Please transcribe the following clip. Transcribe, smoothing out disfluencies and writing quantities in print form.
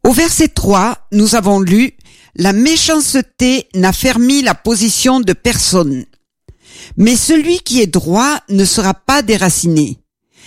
Au verset 3, nous avons lu « La méchanceté n'affermit la position de personne, mais celui qui est droit ne sera pas déraciné.